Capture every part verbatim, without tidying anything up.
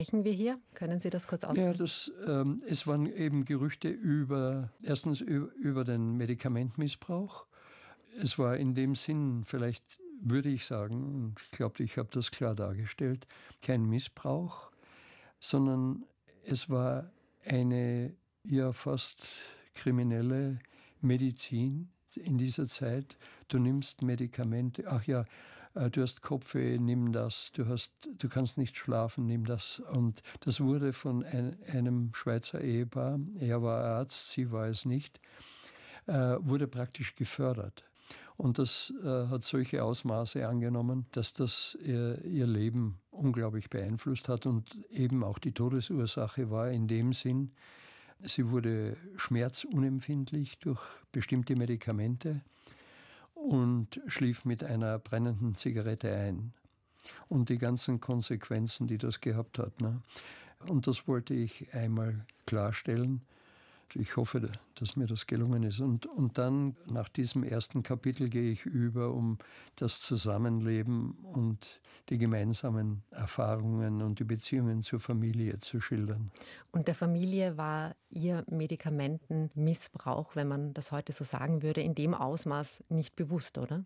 Sprechen wir hier? Können Sie das kurz ausführen? Ja, das, ähm, es waren eben Gerüchte über, erstens über, über den Medikamentmissbrauch. Es war in dem Sinn, vielleicht würde ich sagen, und ich glaube, ich habe das klar dargestellt, kein Missbrauch, sondern es war eine ja fast kriminelle Medizin in dieser Zeit. Du nimmst Medikamente, ach ja, du hast Kopfweh, nimm das, du, hast, du kannst nicht schlafen, nimm das. Und das wurde von ein, einem Schweizer Ehepaar, er war Arzt, sie war es nicht, äh, wurde praktisch gefördert. Und das äh, hat solche Ausmaße angenommen, dass das ihr, ihr Leben unglaublich beeinflusst hat und eben auch die Todesursache war in dem Sinn, sie wurde schmerzunempfindlich durch bestimmte Medikamente und schlief mit einer brennenden Zigarette ein. Und die ganzen Konsequenzen, die das gehabt hat. Ne? Und das wollte ich einmal klarstellen. Ich hoffe, dass mir das gelungen ist. Und, und dann, nach diesem ersten Kapitel, gehe ich über, um das Zusammenleben und die gemeinsamen Erfahrungen und die Beziehungen zur Familie zu schildern. Und der Familie war Ihr Medikamentenmissbrauch, wenn man das heute so sagen würde, in dem Ausmaß nicht bewusst, oder?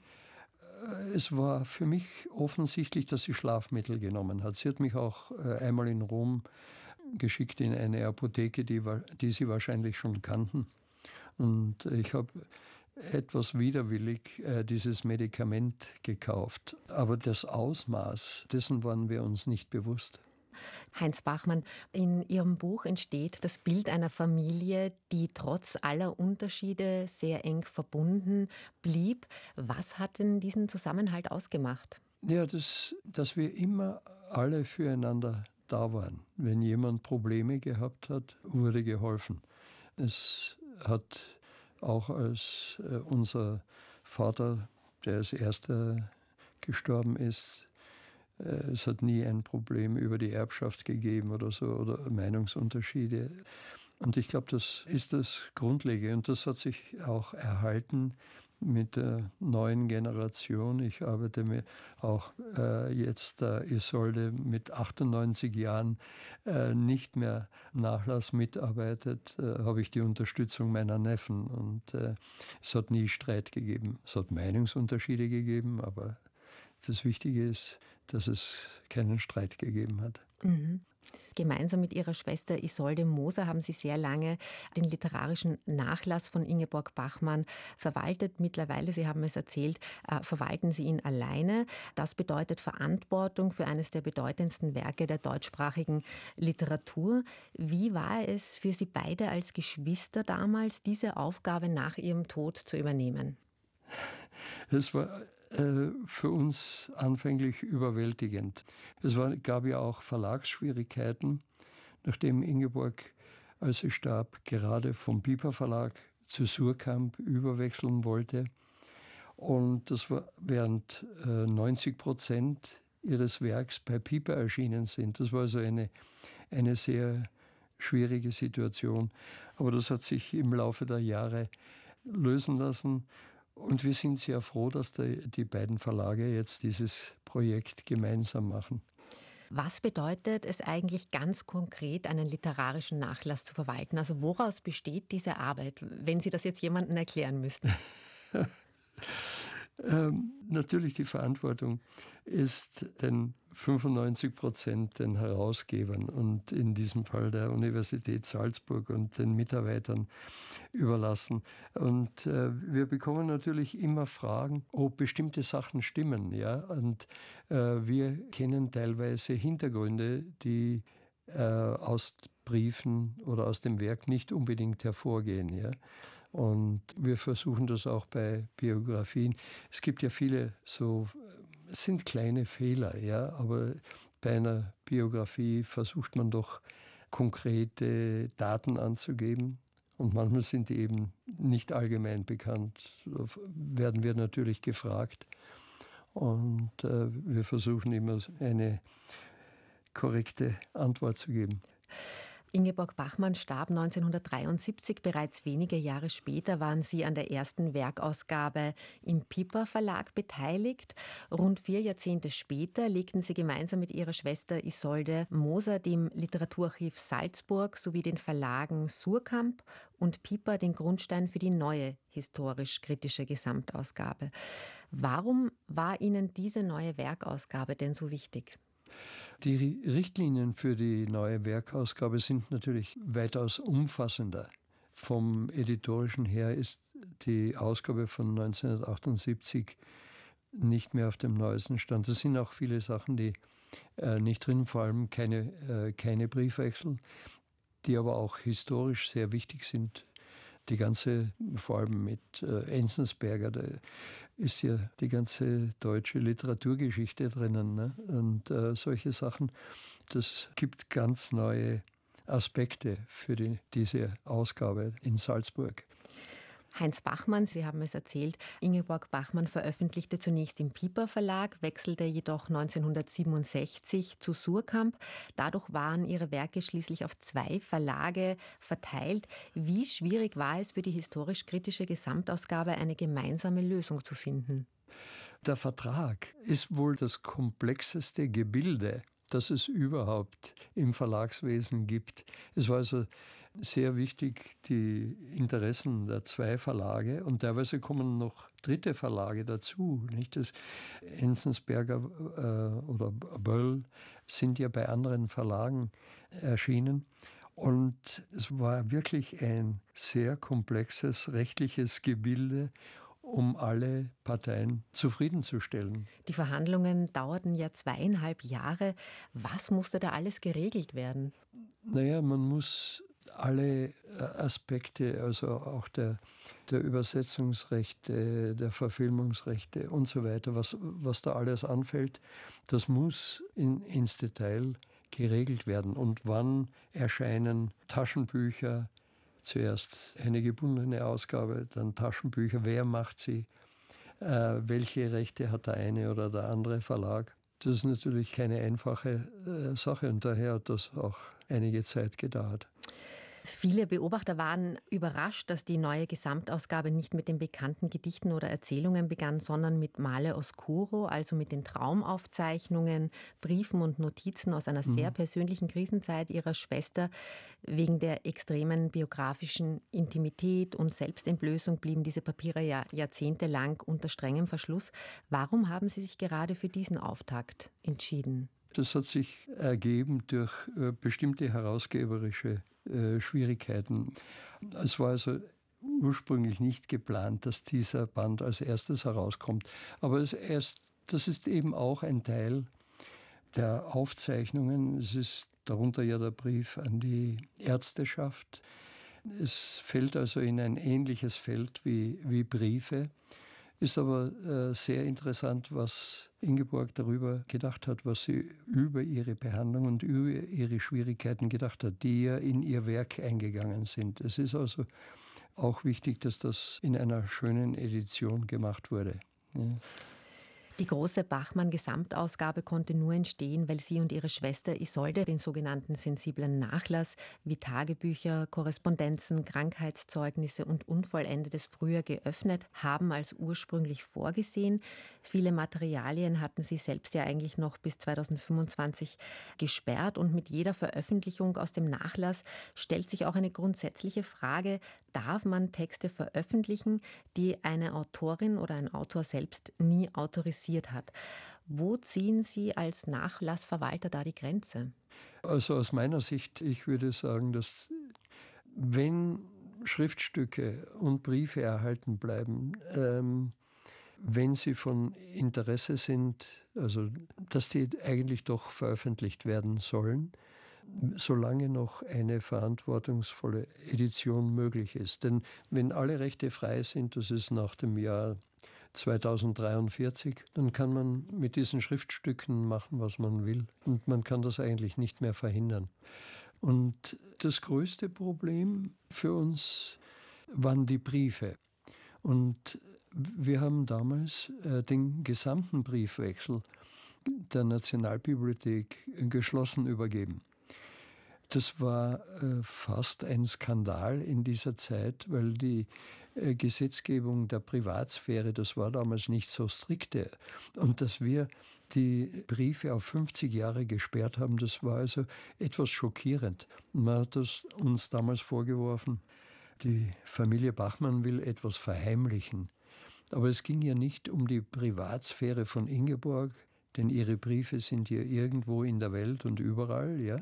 Es war für mich offensichtlich, dass sie Schlafmittel genommen hat. Sie hat mich auch einmal in Rom geschickt in eine Apotheke, die, die sie wahrscheinlich schon kannten. Und ich habe etwas widerwillig äh, dieses Medikament gekauft. Aber das Ausmaß, dessen waren wir uns nicht bewusst. Heinz Bachmann, in Ihrem Buch entsteht das Bild einer Familie, die trotz aller Unterschiede sehr eng verbunden blieb. Was hat denn diesen Zusammenhalt ausgemacht? Ja, das, dass wir immer alle füreinander da waren. Wenn jemand Probleme gehabt hat, wurde geholfen. Es hat auch als äh, unser Vater, der als erster gestorben ist, äh, es hat nie ein Problem über die Erbschaft gegeben oder so oder Meinungsunterschiede. Und ich glaube, das ist das Grundlegende und das hat sich auch erhalten mit der neuen Generation. Ich arbeite mir auch äh, jetzt äh, Isolde mit achtundneunzig Jahren äh, nicht mehr Nachlass mitarbeitet, äh, habe ich die Unterstützung meiner Neffen. Und äh, es hat nie Streit gegeben. Es hat Meinungsunterschiede gegeben, aber das Wichtige ist, dass es keinen Streit gegeben hat. Mhm. Gemeinsam mit ihrer Schwester Isolde Moser haben Sie sehr lange den literarischen Nachlass von Ingeborg Bachmann verwaltet. Mittlerweile, Sie haben es erzählt, verwalten Sie ihn alleine. Das bedeutet Verantwortung für eines der bedeutendsten Werke der deutschsprachigen Literatur. Wie war es für Sie beide als Geschwister damals, diese Aufgabe nach Ihrem Tod zu übernehmen? Es war äh, für uns anfänglich überwältigend. Es war, gab ja auch Verlagsschwierigkeiten, nachdem Ingeborg, als sie starb, gerade vom Piper Verlag zu Suhrkamp überwechseln wollte. Und das war, während äh, neunzig Prozent ihres Werks bei Piper erschienen sind. Das war also eine, eine sehr schwierige Situation. Aber das hat sich im Laufe der Jahre lösen lassen. Und wir sind sehr froh, dass die, die beiden Verlage jetzt dieses Projekt gemeinsam machen. Was bedeutet es eigentlich ganz konkret, einen literarischen Nachlass zu verwalten? Also woraus besteht diese Arbeit, wenn Sie das jetzt jemandem erklären müssten? ähm, natürlich die Verantwortung ist den fünfundneunzig Prozent den Herausgebern und in diesem Fall der Universität Salzburg und den Mitarbeitern überlassen. Und äh, wir bekommen natürlich immer Fragen, ob bestimmte Sachen stimmen. Ja? Und äh, wir kennen teilweise Hintergründe, die äh, aus Briefen oder aus dem Werk nicht unbedingt hervorgehen. Ja? Und wir versuchen das auch bei Biografien. Es gibt ja viele so, es sind kleine Fehler, ja, aber bei einer Biografie versucht man doch konkrete Daten anzugeben. Und manchmal sind die eben nicht allgemein bekannt. Da werden wir natürlich gefragt. Und äh, wir versuchen immer eine korrekte Antwort zu geben. Ingeborg Bachmann starb neunzehnhundertdreiundsiebzig. Bereits wenige Jahre später waren Sie an der ersten Werkausgabe im Piper Verlag beteiligt. Rund vier Jahrzehnte später legten Sie gemeinsam mit ihrer Schwester Isolde Moser dem Literaturarchiv Salzburg sowie den Verlagen Suhrkamp und Piper den Grundstein für die neue historisch-kritische Gesamtausgabe. Warum war Ihnen diese neue Werkausgabe denn so wichtig? Die Richtlinien für die neue Werkausgabe sind natürlich weitaus umfassender. Vom Editorischen her ist die Ausgabe von neunzehnhundertachtundsiebzig nicht mehr auf dem neuesten Stand. Es sind auch viele Sachen, die äh, nicht drin, vor allem keine, äh, keine Briefwechsel, die aber auch historisch sehr wichtig sind. Die ganze, vor allem mit äh, Enzensberger, da ist ja die ganze deutsche Literaturgeschichte drinnen. Ne? Und äh, solche Sachen, das gibt ganz neue Aspekte für die, diese Ausgabe in Salzburg. Heinz Bachmann, Sie haben es erzählt, Ingeborg Bachmann veröffentlichte zunächst im Piper Verlag, wechselte jedoch neunzehnhundertsiebenundsechzig zu Suhrkamp. Dadurch waren ihre Werke schließlich auf zwei Verlage verteilt. Wie schwierig war es für die historisch-kritische Gesamtausgabe, eine gemeinsame Lösung zu finden? Der Vertrag ist wohl das komplexeste Gebilde, das es überhaupt im Verlagswesen gibt. Es war also sehr wichtig, die Interessen der zwei Verlage, und teilweise kommen noch dritte Verlage dazu. Nicht? Das Enzensberger äh, oder Böll sind ja bei anderen Verlagen erschienen. Und es war wirklich ein sehr komplexes rechtliches Gebilde, um alle Parteien zufriedenzustellen. Die Verhandlungen dauerten ja zweieinhalb Jahre. Was musste da alles geregelt werden? Naja, man muss alle Aspekte, also auch der, der Übersetzungsrechte, der Verfilmungsrechte und so weiter, was, was da alles anfällt, das muss in, ins Detail geregelt werden. Und wann erscheinen Taschenbücher, zuerst eine gebundene Ausgabe, dann Taschenbücher, wer macht sie, äh, welche Rechte hat der eine oder der andere Verlag. Das ist natürlich keine einfache äh, Sache und daher hat das auch einige Zeit gedauert. Viele Beobachter waren überrascht, dass die neue Gesamtausgabe nicht mit den bekannten Gedichten oder Erzählungen begann, sondern mit Male Oscuro, also mit den Traumaufzeichnungen, Briefen und Notizen aus einer sehr persönlichen Krisenzeit ihrer Schwester. Wegen der extremen biografischen Intimität und Selbstentblößung blieben diese Papiere ja jahrzehntelang unter strengem Verschluss. Warum haben Sie sich gerade für diesen Auftakt entschieden? Das hat sich ergeben durch äh, bestimmte herausgeberische äh, Schwierigkeiten. Es war also ursprünglich nicht geplant, dass dieser Band als erstes herauskommt. Aber es erst, das ist eben auch ein Teil der Aufzeichnungen. Es ist darunter ja der Brief an die Ärzteschaft. Es fällt also in ein ähnliches Feld wie, wie Briefe. Ist aber äh, sehr interessant, was Ingeborg darüber gedacht hat, was sie über ihre Behandlung und über ihre Schwierigkeiten gedacht hat, die ja in ihr Werk eingegangen sind. Es ist also auch wichtig, dass das in einer schönen Edition gemacht wurde. Ja. Die große Bachmann-Gesamtausgabe konnte nur entstehen, weil Sie und Ihre Schwester Isolde den sogenannten sensiblen Nachlass wie Tagebücher, Korrespondenzen, Krankheitszeugnisse und Unvollendetes früher geöffnet haben als ursprünglich vorgesehen. Viele Materialien hatten Sie selbst ja eigentlich noch bis zweitausendfünfundzwanzig gesperrt und mit jeder Veröffentlichung aus dem Nachlass stellt sich auch eine grundsätzliche Frage: Darf man Texte veröffentlichen, die eine Autorin oder ein Autor selbst nie autorisiert hat? Wo ziehen Sie als Nachlassverwalter da die Grenze? Also aus meiner Sicht, ich würde sagen, dass wenn Schriftstücke und Briefe erhalten bleiben, ähm, wenn sie von Interesse sind, also dass die eigentlich doch veröffentlicht werden sollen, solange noch eine verantwortungsvolle Edition möglich ist. Denn wenn alle Rechte frei sind, das ist nach dem Jahr zweitausenddreiundvierzig, dann kann man mit diesen Schriftstücken machen, was man will. Und man kann das eigentlich nicht mehr verhindern. Und das größte Problem für uns waren die Briefe. Und wir haben damals äh, den gesamten Briefwechsel der Nationalbibliothek geschlossen übergeben. Das war äh, fast ein Skandal in dieser Zeit, weil die äh, Gesetzgebung der Privatsphäre, das war damals nicht so strikte. Und dass wir die Briefe auf fünfzig Jahre gesperrt haben, das war also etwas schockierend. Man hat das uns damals vorgeworfen, die Familie Bachmann will etwas verheimlichen. Aber es ging ja nicht um die Privatsphäre von Ingeborg, denn ihre Briefe sind ja irgendwo in der Welt und überall, ja,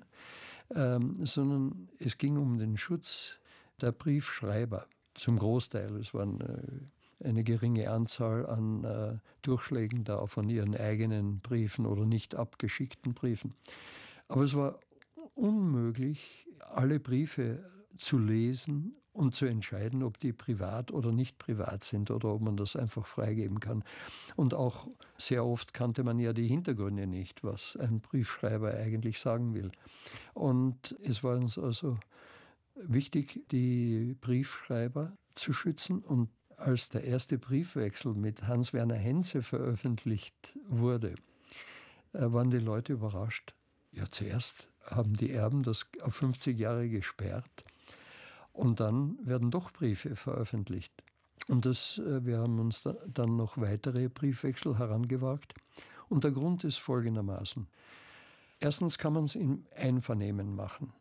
ähm, sondern es ging um den Schutz der Briefschreiber zum Großteil. Es waren äh, eine geringe Anzahl an äh, Durchschlägen da von ihren eigenen Briefen oder nicht abgeschickten Briefen. Aber es war unmöglich, alle Briefe zu lesen und zu entscheiden, ob die privat oder nicht privat sind oder ob man das einfach freigeben kann. Und auch sehr oft kannte man ja die Hintergründe nicht, was ein Briefschreiber eigentlich sagen will. Und es war uns also wichtig, die Briefschreiber zu schützen. Und als der erste Briefwechsel mit Hans-Werner Henze veröffentlicht wurde, waren die Leute überrascht. Ja, zuerst haben die Erben das auf fünfzig Jahre gesperrt und dann werden doch Briefe veröffentlicht. Und das, wir haben uns da, dann noch weitere Briefwechsel herangewagt. Und der Grund ist folgendermaßen. Erstens kann man es im Einvernehmen machen.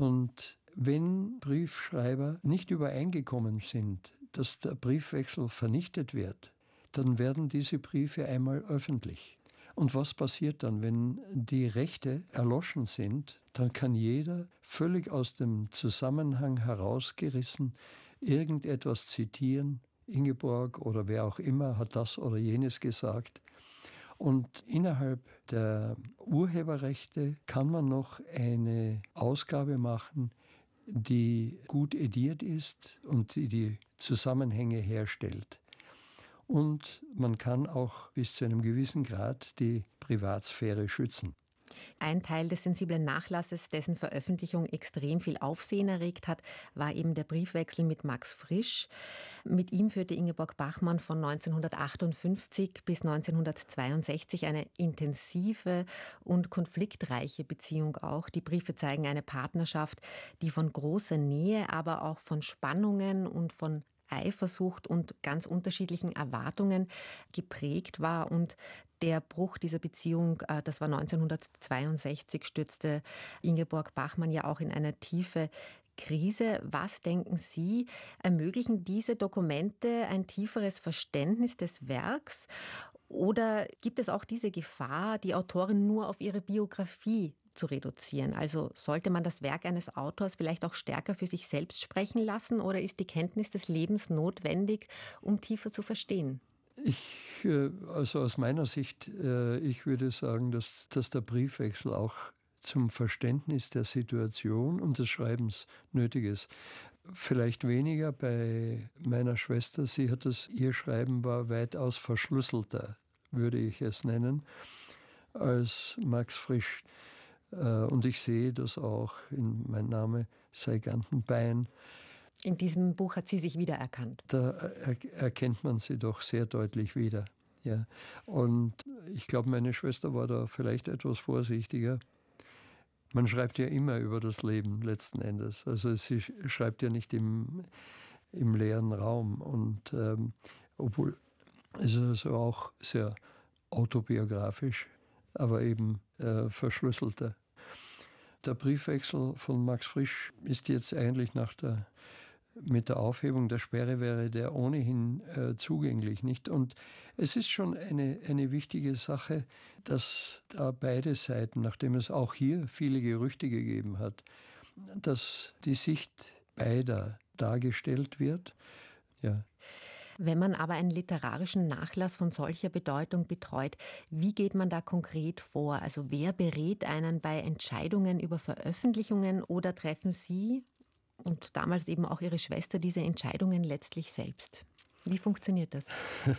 Und wenn Briefschreiber nicht übereingekommen sind, dass der Briefwechsel vernichtet wird, dann werden diese Briefe einmal öffentlich. Und was passiert dann, wenn die Rechte erloschen sind? Dann kann jeder völlig aus dem Zusammenhang herausgerissen irgendetwas zitieren. Ingeborg oder wer auch immer hat das oder jenes gesagt. Und innerhalb der Urheberrechte kann man noch eine Ausgabe machen, die gut ediert ist und die die Zusammenhänge herstellt. Und man kann auch bis zu einem gewissen Grad die Privatsphäre schützen. Ein Teil des sensiblen Nachlasses, dessen Veröffentlichung extrem viel Aufsehen erregt hat, war eben der Briefwechsel mit Max Frisch. Mit ihm führte Ingeborg Bachmann von neunzehnhundertachtundfünfzig bis neunzehnhundertzweiundsechzig eine intensive und konfliktreiche Beziehung auch. Die Briefe zeigen eine Partnerschaft, die von großer Nähe, aber auch von Spannungen und von Eifersucht und ganz unterschiedlichen Erwartungen geprägt war. Und der Bruch dieser Beziehung, das war neunzehnhundertzweiundsechzig, stürzte Ingeborg Bachmann ja auch in eine tiefe Krise. Was denken Sie, ermöglichen diese Dokumente ein tieferes Verständnis des Werks? Oder gibt es auch diese Gefahr, die Autorin nur auf ihre Biografie zu reduzieren? Also sollte man das Werk eines Autors vielleicht auch stärker für sich selbst sprechen lassen oder ist die Kenntnis des Lebens notwendig, um tiefer zu verstehen? Ich, also aus meiner Sicht, ich würde sagen, dass, dass der Briefwechsel auch zum Verständnis der Situation und des Schreibens nötig ist. Vielleicht weniger bei meiner Schwester. Sie hat das, ihr Schreiben war weitaus verschlüsselter, würde ich es nennen, als Max Frisch. Und ich sehe das auch in Mein Name sei Gantenbein. In diesem Buch hat sie sich wiedererkannt. Da er- erkennt man sie doch sehr deutlich wieder. Ja. Und ich glaube, meine Schwester war da vielleicht etwas vorsichtiger. Man schreibt ja immer über das Leben letzten Endes. Also sie schreibt ja nicht im, im leeren Raum. Und ähm, obwohl es ist also auch sehr autobiografisch, aber eben äh, verschlüsselter. Der Briefwechsel von Max Frisch ist jetzt eigentlich nach der, mit der Aufhebung der Sperre wäre der ohnehin äh, zugänglich, nicht? Und es ist schon eine, eine wichtige Sache, dass da beide Seiten, nachdem es auch hier viele Gerüchte gegeben hat, dass die Sicht beider dargestellt wird. Ja. Wenn man aber einen literarischen Nachlass von solcher Bedeutung betreut, wie geht man da konkret vor? Also wer berät einen bei Entscheidungen über Veröffentlichungen oder treffen Sie und damals eben auch Ihre Schwester diese Entscheidungen letztlich selbst? Wie funktioniert das?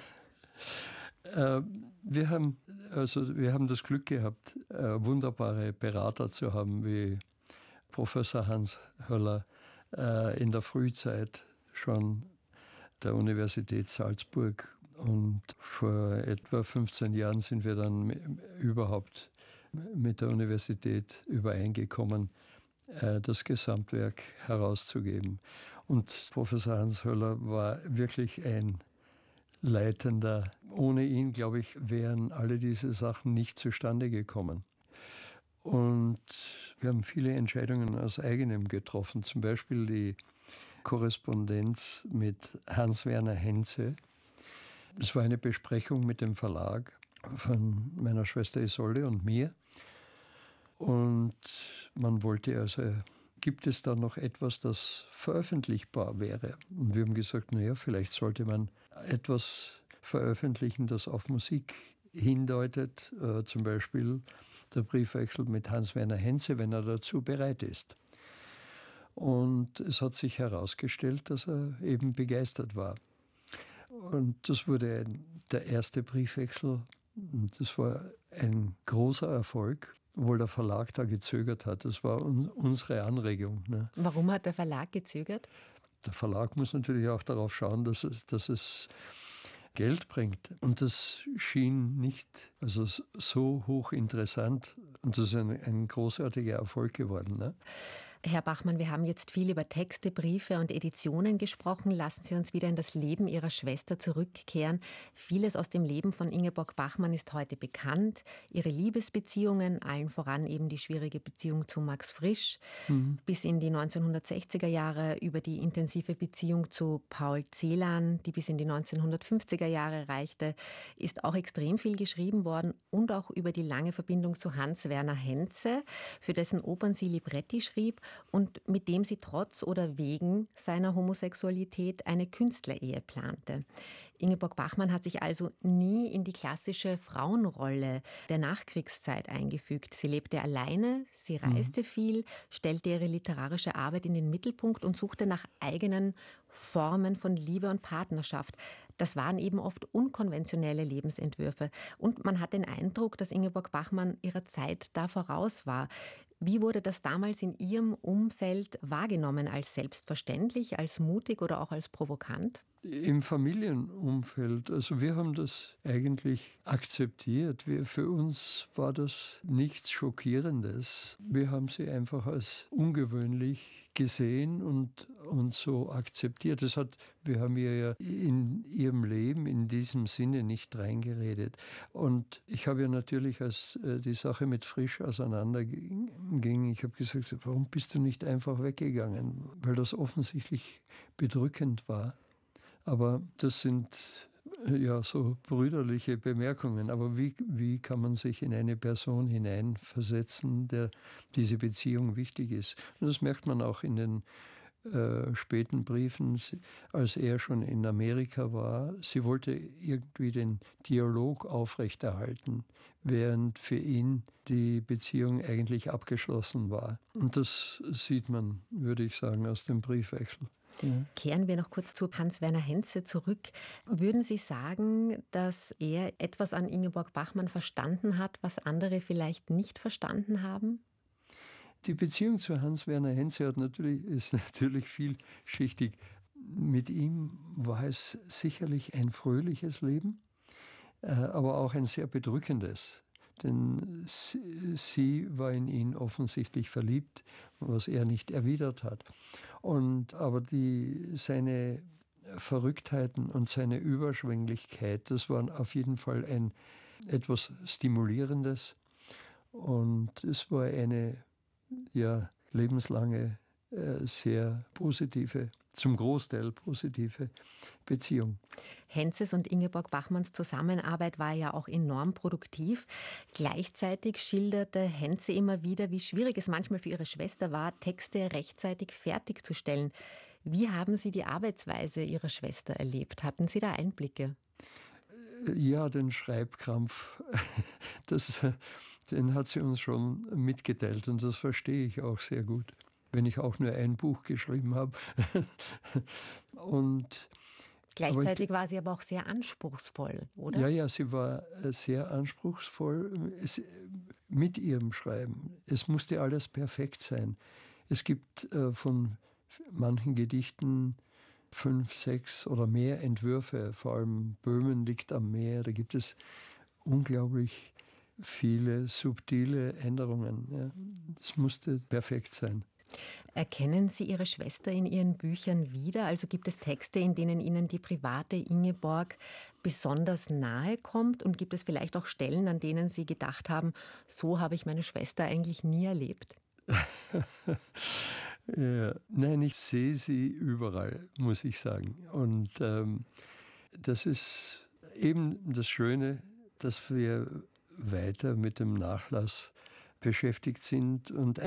äh, wir, haben, also wir haben das Glück gehabt, äh, wunderbare Berater zu haben, wie Professor Hans Höller äh, in der Frühzeit schon der Universität Salzburg. Und vor etwa fünfzehn Jahren sind wir dann überhaupt mit der Universität übereingekommen, äh, das Gesamtwerk herauszugeben. Und Professor Hans Höller war wirklich ein Leitender. Ohne ihn, glaube ich, wären alle diese Sachen nicht zustande gekommen. Und wir haben viele Entscheidungen aus eigenem getroffen, zum Beispiel die Korrespondenz mit Hans-Werner Henze. Es war eine Besprechung mit dem Verlag von meiner Schwester Isolde und mir. Und man wollte also, gibt es da noch etwas, das veröffentlichbar wäre? Und wir haben gesagt, naja, vielleicht sollte man etwas veröffentlichen, das auf Musik hindeutet, äh, zum Beispiel der Briefwechsel mit Hans-Werner Henze, wenn er dazu bereit ist. Und es hat sich herausgestellt, dass er eben begeistert war. Und das wurde der erste Briefwechsel. Und das war ein großer Erfolg, obwohl der Verlag da gezögert hat. Das war un- unsere Anregung. Ne? Warum hat der Verlag gezögert? Der Verlag muss natürlich auch darauf schauen, dass es, dass es Geld bringt. Und das schien nicht also so hochinteressant. Und das ist ein, ein großartiger Erfolg geworden. Ne? Herr Bachmann, wir haben jetzt viel über Texte, Briefe und Editionen gesprochen. Lassen Sie uns wieder in das Leben Ihrer Schwester zurückkehren. Vieles aus dem Leben von Ingeborg Bachmann ist heute bekannt. Ihre Liebesbeziehungen, allen voran eben die schwierige Beziehung zu Max Frisch, mhm. bis in die neunzehnhundertsechziger Jahre über die intensive Beziehung zu Paul Celan, die bis in die neunzehnhundertfünfziger Jahre reichte, ist auch extrem viel geschrieben worden und auch über die lange Verbindung zu Hans-Werner Henze, für dessen Opern sie Libretti schrieb und mit dem sie trotz oder wegen seiner Homosexualität eine Künstlerehe plante. Ingeborg Bachmann hat sich also nie in die klassische Frauenrolle der Nachkriegszeit eingefügt. Sie lebte alleine, sie reiste mhm. viel, stellte ihre literarische Arbeit in den Mittelpunkt und suchte nach eigenen Formen von Liebe und Partnerschaft. Das waren eben oft unkonventionelle Lebensentwürfe. Und man hat den Eindruck, dass Ingeborg Bachmann ihrer Zeit da voraus war. Wie wurde das damals in Ihrem Umfeld wahrgenommen? Als selbstverständlich, als mutig oder auch als provokant? Im Familienumfeld, also wir haben das eigentlich akzeptiert. Wir, für uns war das nichts Schockierendes. Wir haben sie einfach als ungewöhnlich gesehen und, und so akzeptiert. Das hat, wir haben ihr ja in ihrem Leben in diesem Sinne nicht reingeredet. Und ich habe ja natürlich, als äh, die Sache mit Frisch auseinanderging, ich habe gesagt, warum bist du nicht einfach weggegangen? Weil das offensichtlich bedrückend war. Aber das sind ja so brüderliche Bemerkungen. Aber wie, wie kann man sich in eine Person hineinversetzen, der diese Beziehung wichtig ist? Und das merkt man auch in den äh, späten Briefen, als er schon in Amerika war. Sie wollte irgendwie den Dialog aufrechterhalten, während für ihn die Beziehung eigentlich abgeschlossen war. Und das sieht man, würde ich sagen, aus dem Briefwechsel. Ja. Kehren wir noch kurz zu Hans-Werner Henze zurück. Würden Sie sagen, dass er etwas an Ingeborg Bachmann verstanden hat, was andere vielleicht nicht verstanden haben? Die Beziehung zu Hans-Werner Henze hat natürlich, ist natürlich vielschichtig. Mit ihm war es sicherlich ein fröhliches Leben, aber auch ein sehr bedrückendes. Denn sie war in ihn offensichtlich verliebt, was er nicht erwidert hat. Und, aber die, seine Verrücktheiten und seine Überschwänglichkeit, das war auf jeden Fall ein etwas Stimulierendes. Und es war eine ja, lebenslange, äh, sehr positive, zum Großteil positive Beziehung. Henzes und Ingeborg Bachmanns Zusammenarbeit war ja auch enorm produktiv. Gleichzeitig schilderte Henze immer wieder, wie schwierig es manchmal für ihre Schwester war, Texte rechtzeitig fertigzustellen. Wie haben Sie die Arbeitsweise Ihrer Schwester erlebt? Hatten Sie da Einblicke? Ja, den Schreibkrampf, das, den hat sie uns schon mitgeteilt und das verstehe ich auch sehr gut, wenn ich auch nur ein Buch geschrieben habe. Und Gleichzeitig ich, war sie aber auch sehr anspruchsvoll, oder? Ja, ja, sie war sehr anspruchsvoll es, mit ihrem Schreiben. Es musste alles perfekt sein. Es gibt äh, von manchen Gedichten fünf, sechs oder mehr Entwürfe. Vor allem Böhmen liegt am Meer. Da gibt es unglaublich viele subtile Änderungen. Ja. Es musste perfekt sein. Erkennen Sie Ihre Schwester in Ihren Büchern wieder? Also gibt es Texte, in denen Ihnen die private Ingeborg besonders nahe kommt? Und gibt es vielleicht auch Stellen, an denen Sie gedacht haben, so habe ich meine Schwester eigentlich nie erlebt? Ja, nein, ich sehe sie überall, muss ich sagen. Und ähm, das ist eben das Schöne, dass wir weiter mit dem Nachlass beschäftigt sind und